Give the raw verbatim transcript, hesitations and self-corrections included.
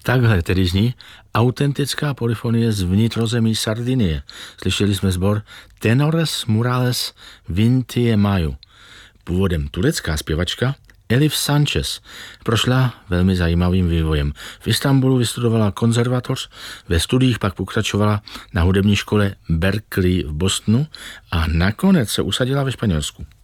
Takhle tedy zní autentická polyfonie z vnitrozemí Sardinie. Slyšeli jsme sbor Tenores Murales Vintie Maju. Původem turecká zpěvačka Elif Sanchez prošla velmi zajímavým vývojem. V Istanbulu vystudovala konzervatoř, ve studiích pak pokračovala na hudební škole Berklee v Bostonu a nakonec se usadila ve Španělsku.